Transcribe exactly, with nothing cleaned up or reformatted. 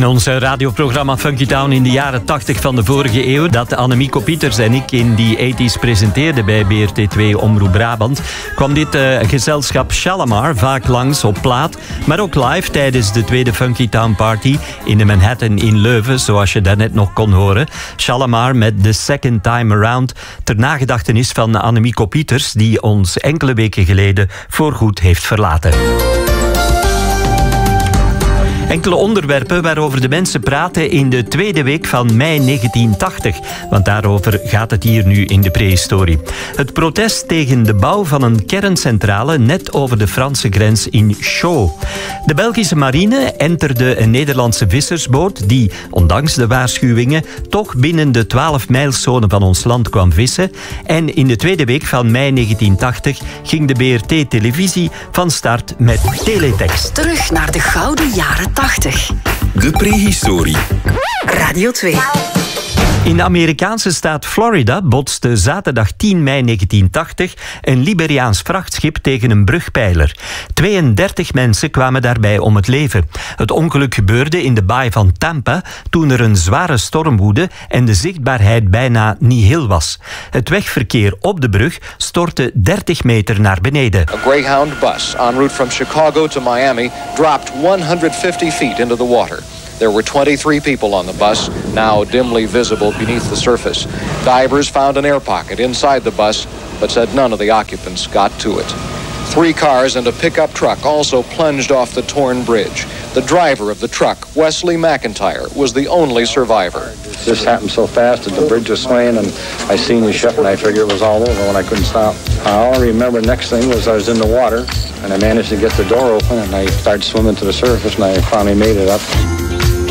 In ons radioprogramma Funky Town in de jaren tachtig van de vorige eeuw, dat Annemieke Pieters en ik in die tachtiger presenteerden bij B R T twee Omroep Brabant, kwam dit uh, gezelschap Shalamar vaak langs op plaat, maar ook live tijdens de tweede Funky Town Party in de Manhattan in Leuven, zoals je daarnet nog kon horen. Shalamar met The Second Time Around, ter nagedachtenis van Annemieke Pieters, die ons enkele weken geleden voorgoed heeft verlaten. Enkele onderwerpen waarover de mensen praten in de tweede week van mei negentien tachtig. Want daarover gaat het hier nu in de prehistorie. Het protest tegen de bouw van een kerncentrale net over de Franse grens in Chaux. De Belgische marine enterde een Nederlandse vissersboot die, ondanks de waarschuwingen, toch binnen de twaalf mijlszone van ons land kwam vissen. En in de tweede week van mei negentien tachtig ging de B R T-televisie van start met teletext. Terug naar de gouden jaren tachtig. De prehistorie. Radio twee. In de Amerikaanse staat Florida botste zaterdag tien mei negentien tachtig een Liberiaans vrachtschip tegen een brugpijler. tweeëndertig mensen kwamen daarbij om het leven. Het ongeluk gebeurde in de baai van Tampa toen er een zware storm woedde en de zichtbaarheid bijna nihil was. Het wegverkeer op de brug stortte dertig meter naar beneden. A Greyhound bus en route from Chicago to Miami dropped one hundred fifty feet into the water. There were twenty-three people on the bus, now dimly visible beneath the surface. Divers found an air pocket inside the bus, but said none of the occupants got to it. Three cars and a pickup truck also plunged off the torn bridge. The driver of the truck, Wesley McIntyre, was the only survivor. This happened so fast that the bridge was swaying and I seen the ship and I figured it was all over when I couldn't stop. All I remember next thing was I was in the water and I managed to get the door open and I started swimming to the surface and I finally made it up.